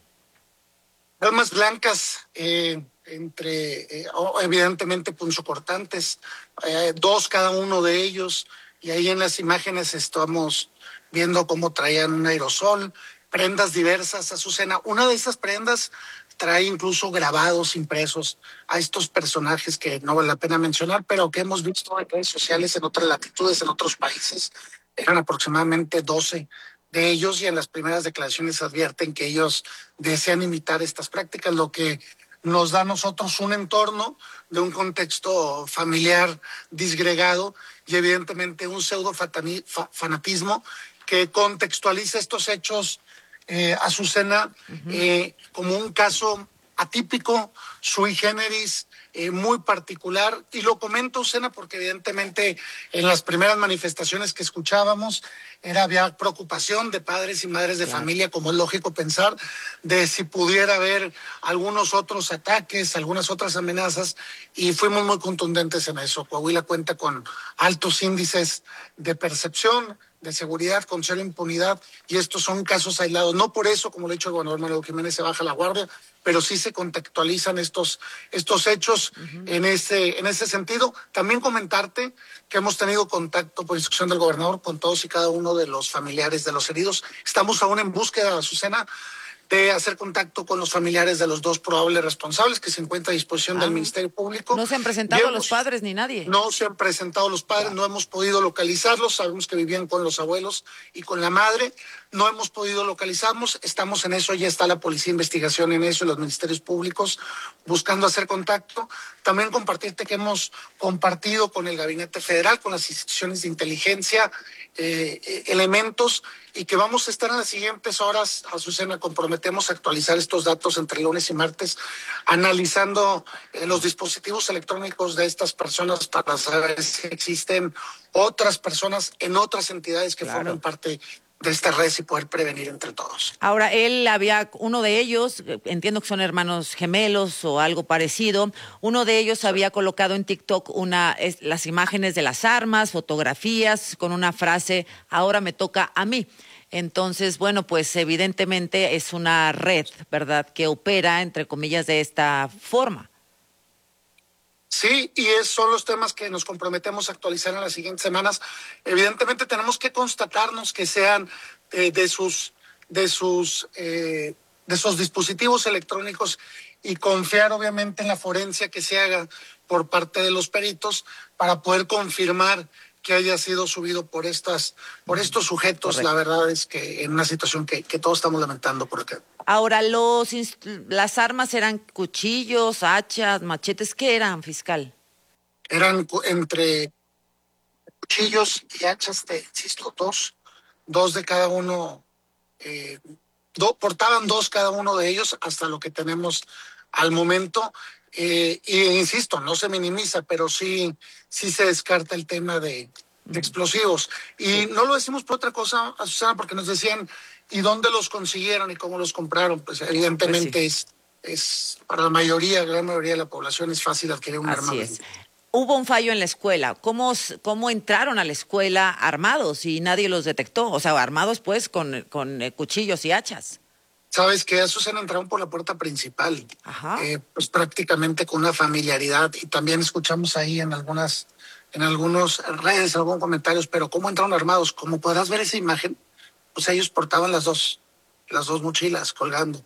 Armas blancas, eh, entre, eh, evidentemente, punzocortantes, eh, dos cada uno de ellos, y ahí en las imágenes estamos viendo cómo traían un aerosol, prendas diversas, Azucena. Una de esas prendas trae incluso grabados impresos a estos personajes que no vale la pena mencionar, pero que hemos visto en redes sociales en otras latitudes, en otros países. Eran aproximadamente doce de ellos, y en las primeras declaraciones advierten que ellos desean imitar estas prácticas, lo que nos da a nosotros un entorno de un contexto familiar disgregado y evidentemente un pseudo fanatismo que contextualiza estos hechos, eh, Azucena, uh-huh. eh, como un caso atípico, sui generis, eh, muy particular, y lo comento, Azucena, porque evidentemente en las primeras manifestaciones que escuchábamos era había preocupación de padres y madres de claro. familia, como es lógico pensar, de si pudiera haber algunos otros ataques, algunas otras amenazas, y fuimos muy contundentes en eso. Coahuila cuenta con altos índices de percepción, de seguridad, con cero impunidad, y estos son casos aislados. No por eso, como lo ha dicho el gobernador Manolo Jiménez, se baja la guardia, pero sí se contextualizan estos, estos hechos uh-huh. en ese, en ese sentido. También comentarte que hemos tenido contacto por instrucción del gobernador con todos y cada uno de los familiares de los heridos. Estamos aún en búsqueda, Azucena, de hacer contacto con los familiares de los dos probables responsables que se encuentra a disposición ah, del Ministerio Público. ¿No se han presentado hemos, los padres ni nadie? No se han presentado los padres, no hemos podido localizarlos, sabemos que vivían con los abuelos y con la madre, no hemos podido localizarlos, estamos en eso, ya está la Policía de Investigación en eso y los Ministerios Públicos buscando hacer contacto. También compartirte que hemos compartido con el Gabinete Federal, con las instituciones de inteligencia, eh, elementos, y que vamos a estar en las siguientes horas, Azucena, comprometemos a actualizar estos datos entre lunes y martes, analizando eh, los dispositivos electrónicos de estas personas para saber si existen otras personas en otras entidades que claro. forman parte de esta red y poder prevenir entre todos. Ahora, él había, uno de ellos, entiendo que son hermanos gemelos o algo parecido, uno de ellos había colocado en TikTok una, es, las imágenes de las armas, fotografías, con una frase, ahora me toca a mí. Entonces, bueno, pues evidentemente es una red, ¿verdad?, que opera, entre comillas, de esta forma. Sí, y esos son los temas que nos comprometemos a actualizar en las siguientes semanas. Evidentemente tenemos que constatarnos que sean eh, de sus, de sus, eh, de sus dispositivos electrónicos y confiar obviamente en la forencia que se haga por parte de los peritos para poder confirmar que haya sido subido por estas, por estos sujetos. Correcto. La verdad es que en una situación que, que todos estamos lamentando por acá. Ahora, los las armas eran cuchillos, hachas, machetes, ¿qué eran, fiscal? Eran entre cuchillos y hachas, te insisto, dos, dos de cada uno, eh, do, portaban dos cada uno de ellos, hasta lo que tenemos al momento. Eh, y insisto, no se minimiza, pero sí, sí se descarta el tema de, de explosivos. Y no lo decimos por otra cosa, Susana, porque nos decían, ¿y dónde los consiguieron y cómo los compraron? Pues evidentemente pues sí. es, es, para la mayoría, la gran mayoría de la población es fácil adquirir un arma. Así es. Hubo un fallo en la escuela. ¿Cómo, ¿Cómo entraron a la escuela armados y nadie los detectó? O sea, armados pues con, con eh, cuchillos y hachas. Sabes que esos se entraron por la puerta principal, eh, pues prácticamente con una familiaridad, y también escuchamos ahí en algunas, en algunos redes, algunos comentarios, pero ¿cómo entraron armados? Como podrás ver esa imagen, pues ellos portaban las dos, las dos mochilas colgando,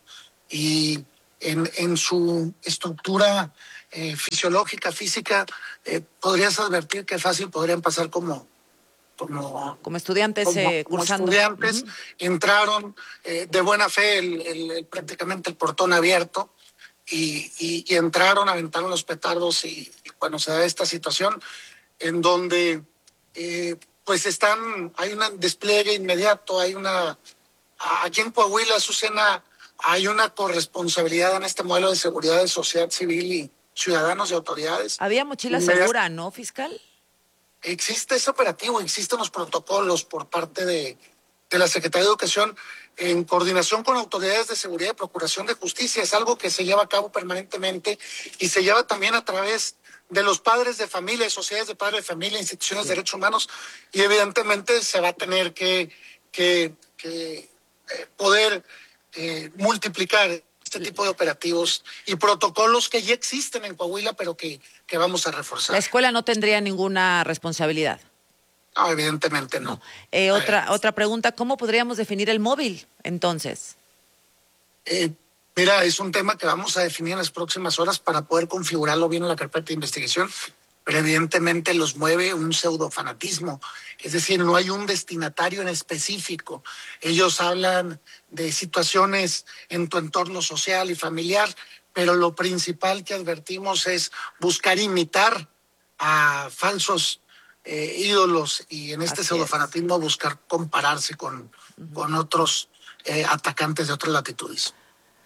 y en, en su estructura eh, fisiológica, física, eh, podrías advertir que fácil podrían pasar como Como, como estudiantes como, eh, como cursando. estudiantes, uh-huh. entraron eh, de buena fe, el, el, el, prácticamente el portón abierto, y, y, y entraron, aventaron los petardos, y, y bueno, se da esta situación en donde eh, pues están, hay un despliegue inmediato, hay una, aquí en Coahuila, Azucena, hay una corresponsabilidad en este modelo de seguridad de sociedad civil y ciudadanos y autoridades. Había mochila segura, ¿no, fiscal? Existe ese operativo, existen los protocolos por parte de, de la Secretaría de Educación en coordinación con autoridades de seguridad y procuración de justicia. Es algo que se lleva a cabo permanentemente y se lleva también a través de los padres de familia, sociedades de padres de familia, instituciones sí. de derechos humanos, y evidentemente se va a tener que, que, que eh, poder eh, multiplicar este tipo de operativos y protocolos que ya existen en Coahuila, pero que, que vamos a reforzar. ¿La escuela no tendría ninguna responsabilidad? No, evidentemente no. no. Eh, otra, otra pregunta, ¿cómo podríamos definir el móvil entonces? Eh, mira, es un tema que vamos a definir en las próximas horas para poder configurarlo bien en la carpeta de investigación, pero evidentemente los mueve un pseudofanatismo, es decir, no hay un destinatario en específico. Ellos hablan de situaciones en tu entorno social y familiar, pero lo principal que advertimos es buscar imitar a falsos eh, ídolos, y en este Así pseudofanatismo es. buscar compararse con, uh-huh. con otros eh, atacantes de otras latitudes.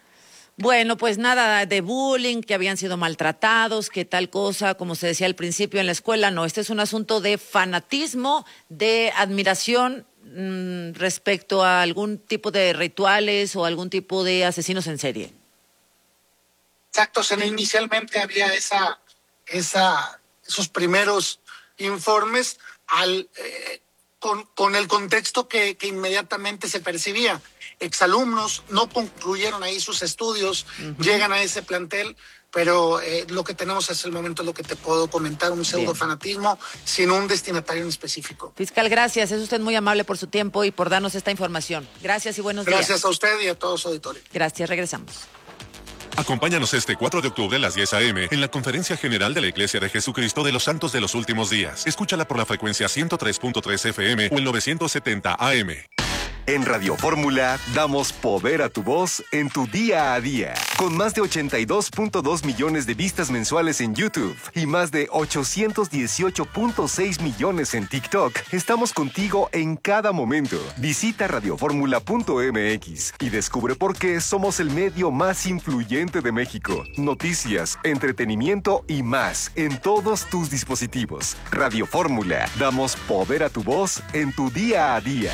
Bueno, pues nada de bullying, que habían sido maltratados, que tal cosa, como se decía al principio en la escuela, no, este es un asunto de fanatismo, de admiración mmm, respecto a algún tipo de rituales o algún tipo de asesinos en serie. Exacto, o sea, inicialmente había esa, esa, esos primeros informes al, eh, con, con el contexto que, que inmediatamente se percibía. Exalumnos no concluyeron ahí sus estudios, uh-huh. llegan a ese plantel, pero eh, lo que tenemos hasta el momento es lo que te puedo comentar, un pseudofanatismo sin un destinatario en específico. Fiscal, gracias, es usted muy amable por su tiempo y por darnos esta información. Gracias y buenos gracias días. Gracias a usted y a todos su auditorio. Gracias, regresamos. Acompáñanos este cuatro de octubre a las diez a eme en la Conferencia General de la Iglesia de Jesucristo de los Santos de los Últimos Días. Escúchala por la frecuencia ciento tres punto tres efe eme o el novecientos setenta a eme. En Radio Fórmula damos poder a tu voz en tu día a día. Con más de ochenta y dos punto dos millones de vistas mensuales en YouTube y más de ochocientos dieciocho punto seis millones en TikTok, estamos contigo en cada momento. Visita radioformula punto eme equis y descubre por qué somos el medio más influyente de México. Noticias, entretenimiento y más en todos tus dispositivos. Radio Fórmula, damos poder a tu voz en tu día a día.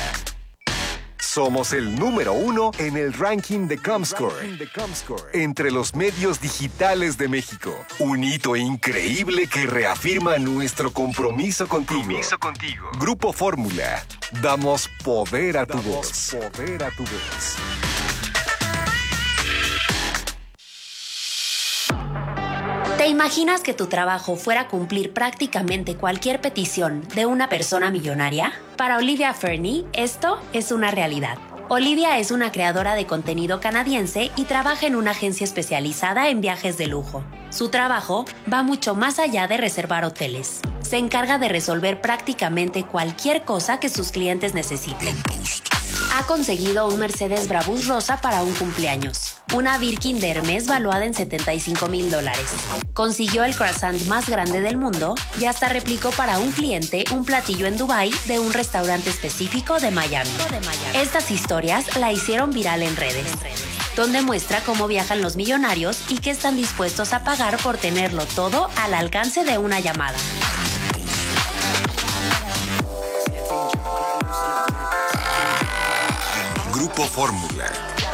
Somos el número uno en el ranking de Comscore, entre los medios digitales de México. Un hito increíble que reafirma nuestro compromiso contigo. Compromiso contigo. Grupo Fórmula. Damos poder a tu Damos voz. Poder a tu voz. ¿Te imaginas que tu trabajo fuera cumplir prácticamente cualquier petición de una persona millonaria? Para Olivia Fernie, esto es una realidad. Olivia es una creadora de contenido canadiense y trabaja en una agencia especializada en viajes de lujo. Su trabajo va mucho más allá de reservar hoteles. Se encarga de resolver prácticamente cualquier cosa que sus clientes necesiten. Ha conseguido un Mercedes Brabus rosa para un cumpleaños, una Birkin de Hermes valuada en setenta y cinco mil dólares. Consiguió el croissant más grande del mundo y hasta replicó para un cliente un platillo en Dubái de un restaurante específico de Miami. Estas historias la hicieron viral en redes. donde muestra cómo viajan los millonarios y qué están dispuestos a pagar por tenerlo todo al alcance de una llamada. Grupo Fórmula.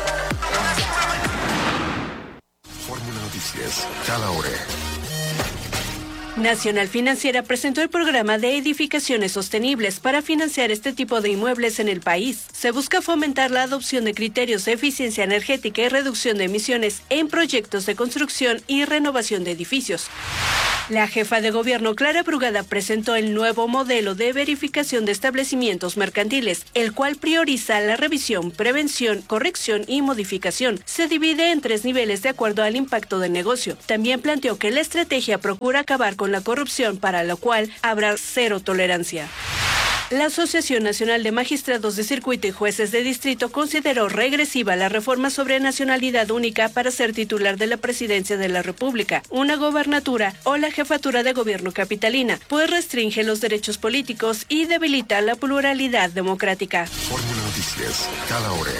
Fórmula Noticias, cada hora. Nacional Financiera presentó el programa de edificaciones sostenibles para financiar este tipo de inmuebles en el país. Se busca fomentar la adopción de criterios de eficiencia energética y reducción de emisiones en proyectos de construcción y renovación de edificios. La jefa de gobierno Clara Brugada presentó el nuevo modelo de verificación de establecimientos mercantiles, el cual prioriza la revisión, prevención, corrección y modificación. Se divide en tres niveles de acuerdo al impacto del negocio. También planteó que la estrategia procura acabar con la corrupción, para lo cual habrá cero tolerancia. La Asociación Nacional de Magistrados de Circuito y Jueces de Distrito consideró regresiva la reforma sobre nacionalidad única para ser titular de la Presidencia de la República, una gobernatura o la jefatura de gobierno capitalina, pues restringe los derechos políticos y debilita la pluralidad democrática. Fórmula Noticias, cada hora.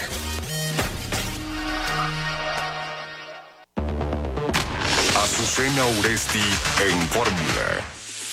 Azucena Uresti en Fórmula.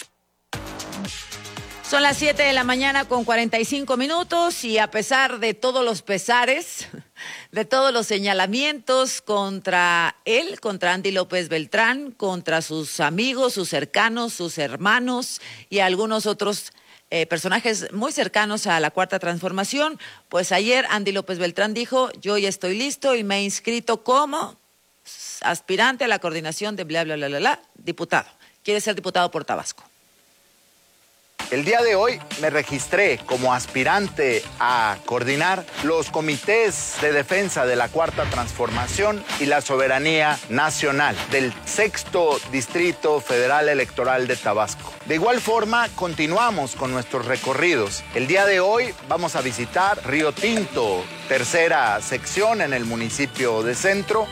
Son las siete de la mañana con cuarenta y cinco minutos y a pesar de todos los pesares, de todos los señalamientos contra él, contra Andy López Beltrán, contra sus amigos, sus cercanos, sus hermanos y algunos otros eh, personajes muy cercanos a la Cuarta Transformación, pues ayer Andy López Beltrán dijo, yo ya estoy listo y me he inscrito como aspirante a la coordinación de bla, bla, bla, bla, bla, diputado. Quiere ser diputado por Tabasco. El día de hoy me registré como aspirante a coordinar los comités de defensa de la Cuarta Transformación y la soberanía nacional del Sexto Distrito Federal Electoral de Tabasco. De igual forma, continuamos con nuestros recorridos. El día de hoy vamos a visitar Río Tinto, tercera sección en el municipio de Centro.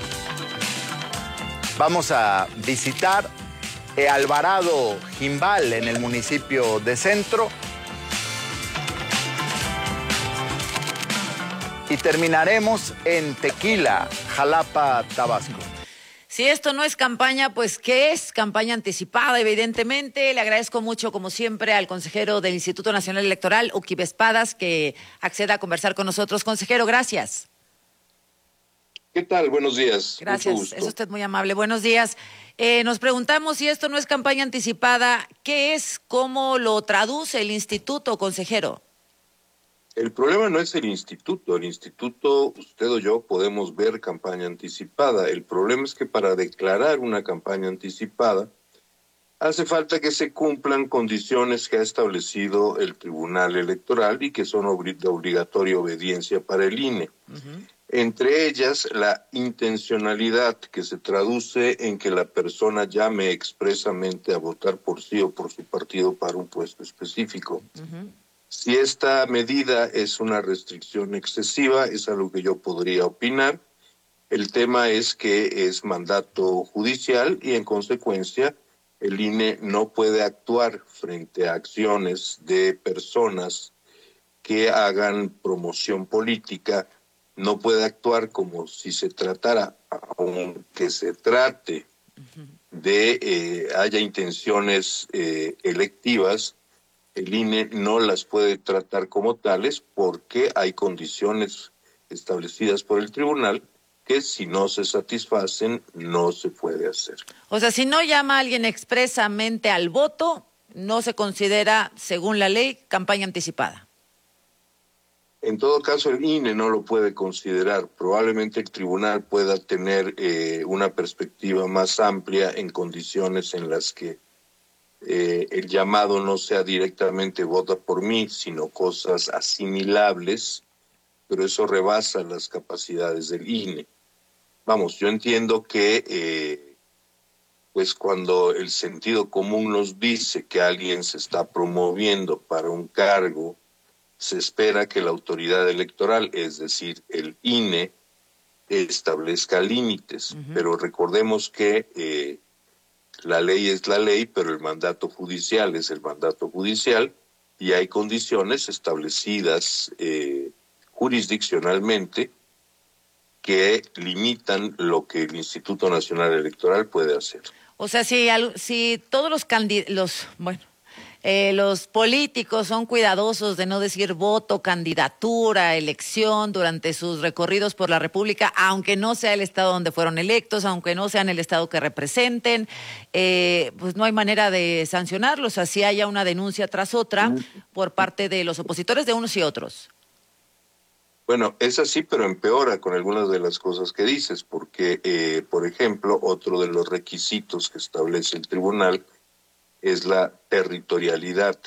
Vamos a visitar Alvarado Jimbal en el municipio de Centro. Y terminaremos en Tequila, Jalapa, Tabasco. Si esto no es campaña, pues ¿qué es? Campaña anticipada, evidentemente. Le agradezco mucho, como siempre, al consejero del Instituto Nacional Electoral, Uki Espadas, que acceda a conversar con nosotros. Consejero, gracias. ¿Qué tal? Buenos días. Gracias, es usted muy amable. Buenos días. Eh, nos preguntamos si esto no es campaña anticipada, ¿qué es? ¿Cómo lo traduce el instituto, consejero? El problema no es el instituto. El instituto, usted o yo, podemos ver campaña anticipada. El problema es que para declarar una campaña anticipada, hace falta que se cumplan condiciones que ha establecido el Tribunal Electoral y que son de obligatoria obediencia para el I N E. Uh-huh. Entre ellas, la intencionalidad, que se traduce en que la persona llame expresamente a votar por sí o por su partido para un puesto específico. Uh-huh. Si esta medida es una restricción excesiva, es algo que yo podría opinar. El tema es que es mandato judicial y, en consecuencia, el I N E no puede actuar frente a acciones de personas que hagan promoción política. No puede actuar como si se tratara, aunque se trate de eh, haya intenciones eh, electivas, el I N E no las puede tratar como tales porque hay condiciones establecidas por el tribunal que si no se satisfacen no se puede hacer. O sea, si no llama a alguien expresamente al voto, no se considera, según la ley, campaña anticipada. En todo caso, el I N E no lo puede considerar. Probablemente el tribunal pueda tener eh, una perspectiva más amplia en condiciones en las que eh, el llamado no sea directamente vota por mí, sino cosas asimilables, pero eso rebasa las capacidades del I N E. Vamos, yo entiendo que eh, pues cuando el sentido común nos dice que alguien se está promoviendo para un cargo, se espera que la autoridad electoral, es decir, el I N E, establezca límites. Uh-huh. Pero recordemos que eh, la ley es la ley, pero el mandato judicial es el mandato judicial y hay condiciones establecidas eh, jurisdiccionalmente que limitan lo que el Instituto Nacional Electoral puede hacer. O sea, si, si todos los candidatos, los, bueno, eh, los políticos son cuidadosos de no decir voto, candidatura, elección durante sus recorridos por la República, aunque no sea el estado donde fueron electos, aunque no sean el estado que representen, eh, pues no hay manera de sancionarlos, así haya una denuncia tras otra por parte de los opositores de unos y otros. Bueno, es así, pero empeora con algunas de las cosas que dices, porque, eh, por ejemplo, otro de los requisitos que establece el tribunal es la territorialidad.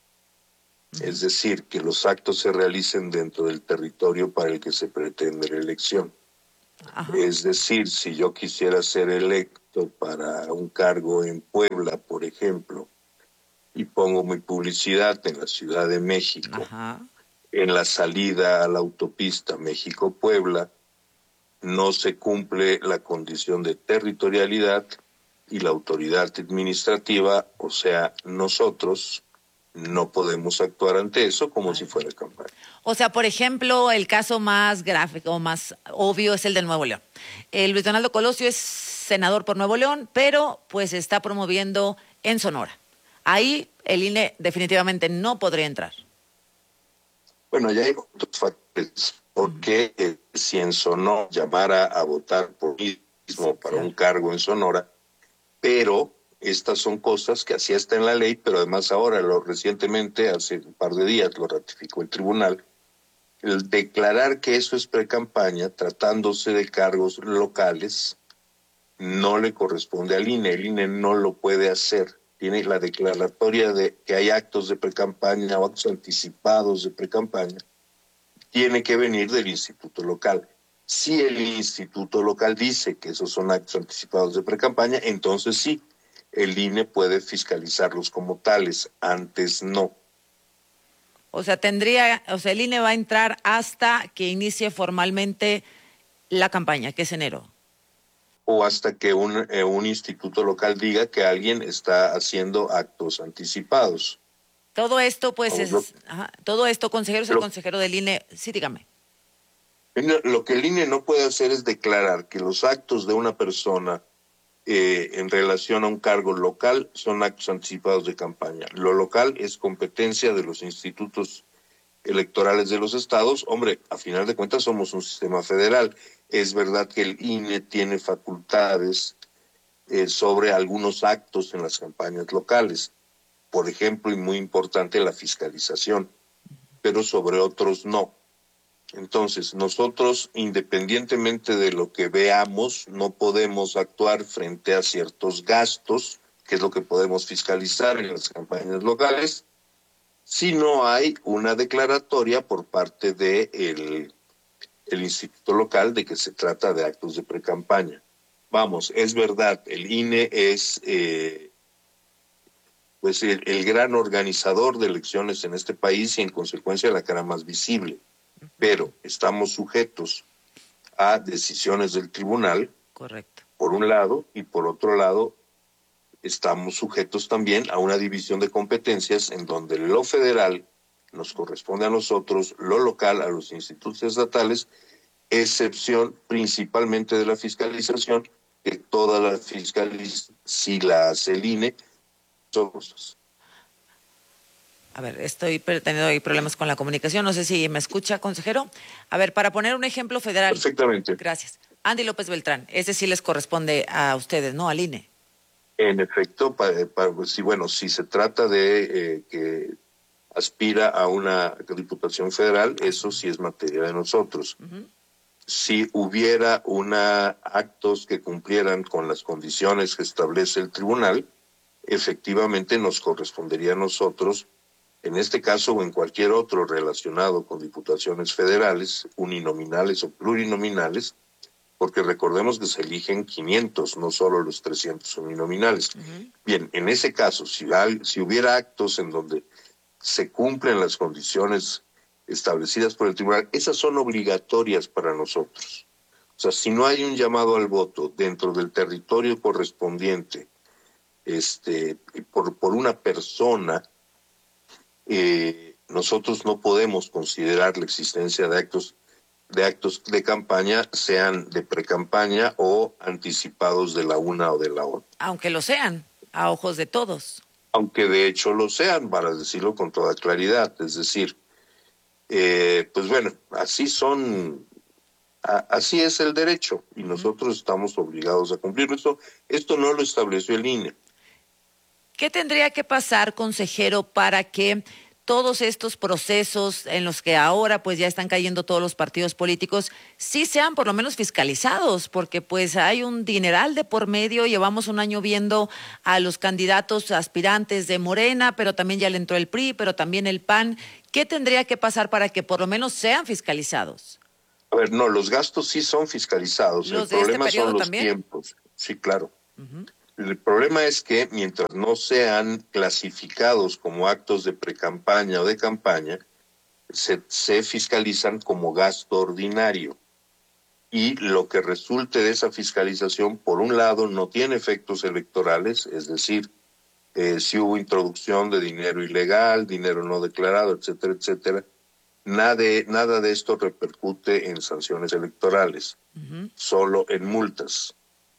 Es decir, que los actos se realicen dentro del territorio para el que se pretende la elección. Ajá. Es decir, si yo quisiera ser electo para un cargo en Puebla, por ejemplo, y pongo mi publicidad en la Ciudad de México, Ajá. en la salida a la autopista México-Puebla, no se cumple la condición de territorialidad y la autoridad administrativa, o sea, nosotros no podemos actuar ante eso como Ay. si fuera campaña. O sea, por ejemplo, el caso más gráfico, más obvio es el de Nuevo León. El Luis Donaldo Colosio es senador por Nuevo León, pero pues está promoviendo en Sonora. Ahí el I N E definitivamente no podría entrar. Bueno, ya hay otros factores, porque uh-huh. eh, si en Sonora llamara a votar por mí mismo para sí. un cargo en Sonora, pero estas son cosas que así está en la ley, pero además ahora, lo recientemente, hace un par de días, lo ratificó el tribunal, el declarar que eso es precampaña, tratándose de cargos locales, no le corresponde al I N E, el I N E no lo puede hacer. Tiene la declaratoria de que hay actos de precampaña o actos anticipados de precampaña, tiene que venir del instituto local. Si el instituto local dice que esos son actos anticipados de precampaña, entonces sí, el I N E puede fiscalizarlos como tales, antes no. O sea, tendría, o sea, el I N E va a entrar hasta que inicie formalmente la campaña, que es enero. O hasta que un, eh, un instituto local diga que alguien está haciendo actos anticipados. Todo esto, pues, es, lo, ajá, todo esto, consejero, es el consejero del I N E. Sí, dígame. Lo que el I N E no puede hacer es declarar que los actos de una persona eh, en relación a un cargo local son actos anticipados de campaña. Lo local es competencia de los institutos electorales de los estados. Hombre, a final de cuentas somos un sistema federal. Es verdad que el I N E tiene facultades eh, sobre algunos actos en las campañas locales. Por ejemplo, y muy importante, la fiscalización, pero sobre otros no. Entonces, nosotros, independientemente de lo que veamos, no podemos actuar frente a ciertos gastos, que es lo que podemos fiscalizar en las campañas locales, si no hay una declaratoria por parte de el, el instituto local de que se trata de actos de precampaña. Vamos, es verdad, el I N E es eh, pues el, el gran organizador de elecciones en este país y en consecuencia la cara más visible. Pero estamos sujetos a decisiones del tribunal, correcto, por un lado, y por otro lado, estamos sujetos también a una división de competencias en donde lo federal nos corresponde a nosotros, lo local a los institutos estatales, excepción principalmente de la fiscalización, que toda la fiscalización, si la hace el I N E, son cosas. A ver, estoy teniendo ahí problemas con la comunicación. No sé si me escucha, consejero. A ver, para poner un ejemplo federal. Perfectamente. Gracias. Andy López Beltrán, ese sí les corresponde a ustedes, ¿no? Al I N E. En efecto, para, para, si, bueno, si se trata de eh, que aspira a una diputación federal, eso sí es materia de nosotros. Uh-huh. Si hubiera una actos que cumplieran con las condiciones que establece el tribunal, efectivamente nos correspondería a nosotros, en este caso o en cualquier otro relacionado con diputaciones federales, uninominales o plurinominales, porque recordemos que se eligen quinientos, no solo los trescientos uninominales. Uh-huh. Bien, en ese caso, si, hay, si hubiera actos en donde se cumplen las condiciones establecidas por el tribunal, esas son obligatorias para nosotros. O sea, si no hay un llamado al voto dentro del territorio correspondiente, este, por, por una persona, Eh, nosotros no podemos considerar la existencia de actos de actos de campaña sean de precampaña o anticipados de la una o de la otra. Aunque lo sean, a ojos de todos. Aunque de hecho lo sean, para decirlo con toda claridad. Es decir, eh, pues bueno, así son, a, así es el derecho y nosotros estamos obligados a cumplirlo. Esto, esto no lo estableció el I N E. ¿Qué tendría que pasar, consejero, para que todos estos procesos en los que ahora pues ya están cayendo todos los partidos políticos sí sean por lo menos fiscalizados? Porque pues hay un dineral de por medio, llevamos un año viendo a los candidatos aspirantes de Morena, pero también ya le entró el P R I, pero también el P A N. ¿Qué tendría que pasar para que por lo menos sean fiscalizados? A ver, no, los gastos sí son fiscalizados. ¿Los el de problema este periodo son los también? tiempos. Sí, claro. Uh-huh. El problema es que mientras no sean clasificados como actos de precampaña o de campaña, se, se fiscalizan como gasto ordinario. Y lo que resulte de esa fiscalización, por un lado, no tiene efectos electorales, es decir, eh, si hubo introducción de dinero ilegal, dinero no declarado, etcétera, etcétera, nada de, nada de esto repercute en sanciones electorales, uh-huh. solo en multas.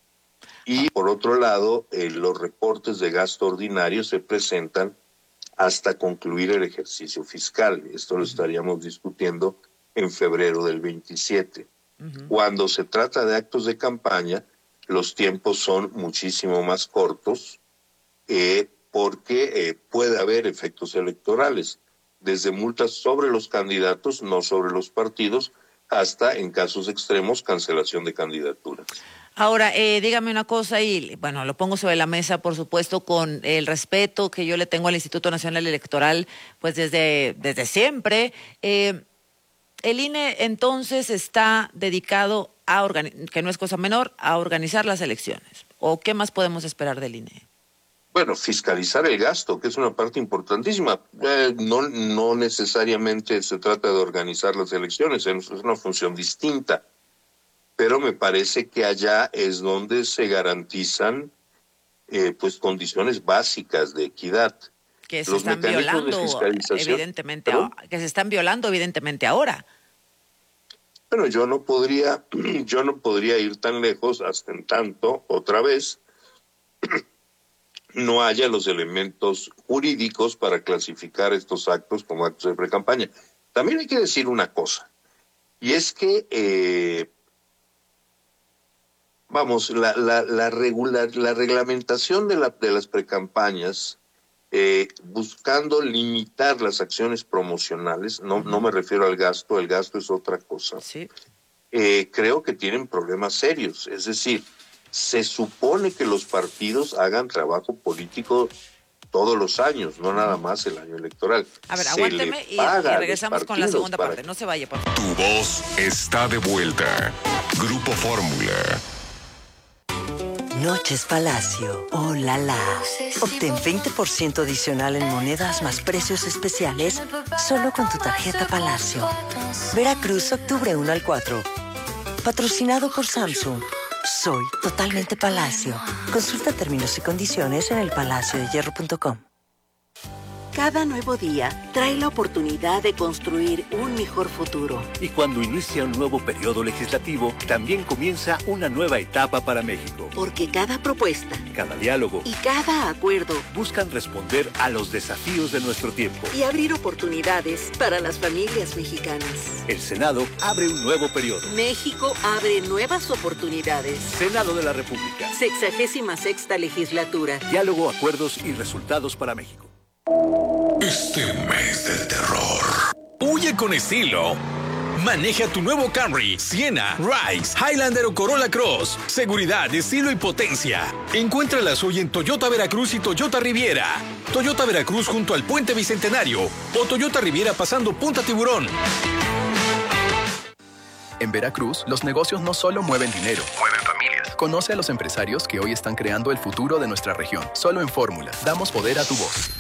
Y por otro lado, eh, los reportes de gasto ordinario se presentan hasta concluir el ejercicio fiscal. Esto lo estaríamos discutiendo en febrero del veintisiete. Uh-huh. Cuando se trata de actos de campaña, los tiempos son muchísimo más cortos eh, porque eh, puede haber efectos electorales, desde multas sobre los candidatos, no sobre los partidos, hasta, en casos extremos, cancelación de candidaturas. Ahora, eh, dígame una cosa y, bueno, lo pongo sobre la mesa, por supuesto, con el respeto que yo le tengo al Instituto Nacional Electoral, pues desde, desde siempre. Eh, el I N E, entonces, está dedicado a, organi- que no es cosa menor, a organizar las elecciones. ¿O qué más podemos esperar del I N E? Bueno, fiscalizar el gasto, que es una parte importantísima. Eh, no, no necesariamente se trata de organizar las elecciones, es una función distinta. Pero me parece que allá es donde se garantizan eh, pues condiciones básicas de equidad. Que se Los están mecanismos violando, de fiscalización, evidentemente, a, que se están violando evidentemente ahora. Bueno, yo no podría, yo no podría ir tan lejos hasta en tanto, otra vez, no haya los elementos jurídicos para clasificar estos actos como actos de precampaña. También hay que decir una cosa, y es que eh, Vamos, la, la, la, regular, la reglamentación de, la, de las precampañas, eh, buscando limitar las acciones promocionales, no, uh-huh. no me refiero al gasto, el gasto es otra cosa, sí. eh, creo que tienen problemas serios. Es decir, se supone que los partidos hagan trabajo político todos los años, no nada más el año electoral. A ver, se aguánteme y, y regresamos con la segunda para... parte. No se vaya, por favor. Tu voz está de vuelta. Grupo Fórmula. Noches Palacio, oh la la. Obtén veinte por ciento adicional en monedas más precios especiales solo con tu tarjeta Palacio. Veracruz, octubre uno al cuatro. Patrocinado por Samsung. Soy totalmente Palacio. Consulta términos y condiciones en el palacio de hierro punto com. Cada nuevo día trae la oportunidad de construir un mejor futuro. Y cuando inicia un nuevo periodo legislativo, también comienza una nueva etapa para México. Porque cada propuesta, cada diálogo y cada acuerdo buscan responder a los desafíos de nuestro tiempo y abrir oportunidades para las familias mexicanas. El Senado abre un nuevo periodo. México abre nuevas oportunidades. Senado de la República. Sexagésima sexta legislatura. Diálogo, acuerdos y resultados para México. Este mes del terror. Huye con estilo. Maneja tu nuevo Camry, Siena, Rise, Highlander o Corolla Cross. Seguridad, estilo y potencia. Encuéntralas hoy en Toyota Veracruz y Toyota Riviera. Toyota Veracruz junto al Puente Bicentenario o Toyota Riviera pasando Punta Tiburón. En Veracruz, los negocios no solo mueven dinero, mueven familias. Conoce a los empresarios que hoy están creando el futuro de nuestra región. Solo en Fórmula. Damos poder a tu voz.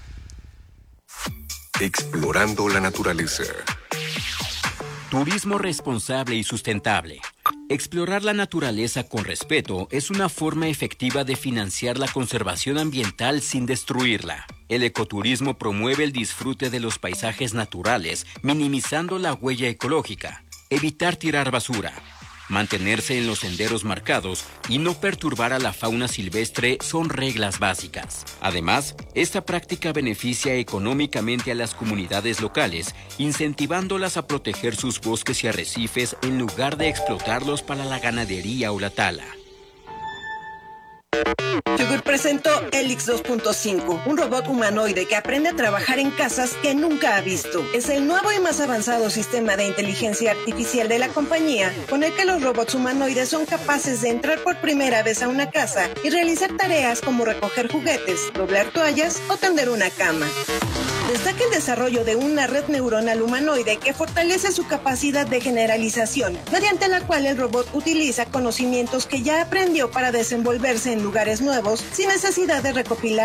Explorando la naturaleza. Turismo responsable y sustentable. Explorar la naturaleza con respeto es una forma efectiva de financiar la conservación ambiental sin destruirla. El ecoturismo promueve el disfrute de los paisajes naturales, minimizando la huella ecológica. evitar tirar basura, mantenerse en los senderos marcados y no perturbar a la fauna silvestre son reglas básicas. Además, esta práctica beneficia económicamente a las comunidades locales, incentivándolas a proteger sus bosques y arrecifes en lugar de explotarlos para la ganadería o la tala. Yugur presentó Helix dos punto cinco, un robot humanoide que aprende a trabajar en casas que nunca ha visto. Es el nuevo y más avanzado sistema de inteligencia artificial de la compañía, con el que los robots humanoides son capaces de entrar por primera vez a una casa y realizar tareas como recoger juguetes, doblar toallas o tender una cama. Destaca el desarrollo de una red neuronal humanoide que fortalece su capacidad de generalización, mediante la cual el robot utiliza conocimientos que ya aprendió para desenvolverse en lugares nuevos sin necesidad de recopilar